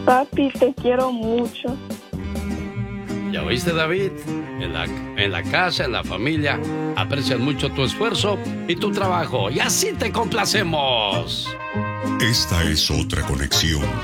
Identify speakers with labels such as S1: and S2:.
S1: Papi, te quiero mucho.
S2: ¿Ya oíste, David? En la casa, en la familia, aprecian mucho tu esfuerzo y tu trabajo. Y así te complacemos.
S3: Esta es otra conexión